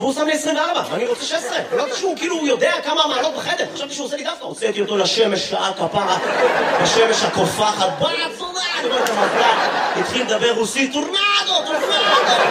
והוא שם לי 24, ואני רוצה 16. לא תשמעו, כאילו הוא יודע כמה המעלות בחדר. חשבתי שהוא עושה לי דווקא, הוצאתי אותו לשמש שעה כפרה, בשמש הקופחת, בוא נצורק, התחיל לדבר רוסי, טורנדו, טורנדו.